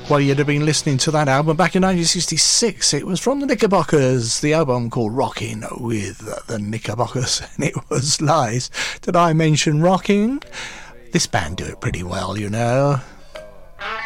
Well, you'd have been listening to that album back in 1966. It was from the Knickerbockers, the album called Rockin' with the Knickerbockers, and it was Lies. Did I mention rocking? This band do it pretty well, you know.